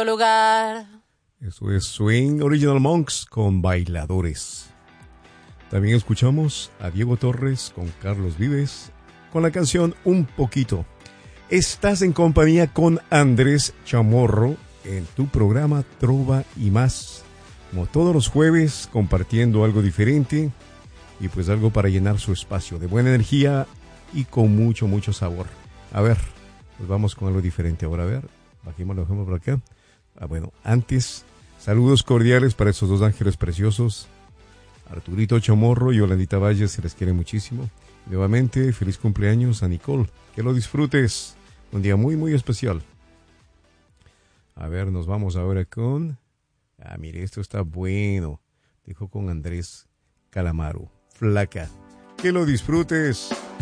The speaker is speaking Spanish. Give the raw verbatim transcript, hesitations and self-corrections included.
nuestro lugar. Eso es Swing Original Monks con Bailadores. También escuchamos a Diego Torres con Carlos Vives con la canción Un Poquito. Estás en compañía con Andrés Chamorro en tu programa Trova y Más. Como todos los jueves, compartiendo algo diferente y pues algo para llenar su espacio de buena energía y con mucho, mucho sabor. A ver, pues vamos con algo diferente ahora. A ver, bajemos, lo dejamos por acá. Ah, bueno, antes, saludos cordiales para estos dos ángeles preciosos. Arturito Chamorro y Yolandita Valle, se les quiere muchísimo. Nuevamente, feliz cumpleaños a Nicole. Que lo disfrutes. Un día muy, muy especial. A ver, nos vamos ahora con... Ah, mire, esto está bueno. Dijo con Andrés Calamaro. Flaca. Que lo disfrutes.